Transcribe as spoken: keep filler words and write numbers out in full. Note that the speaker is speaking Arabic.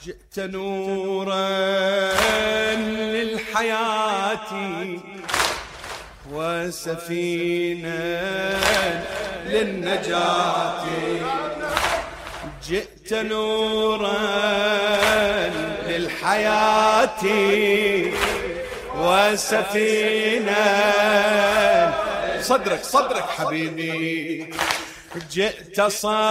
جئت نورا للحياة وسفينة للنجاة. جئت نورا للحياة وسفينة. صدرك صدرك حبيبي. جئت صار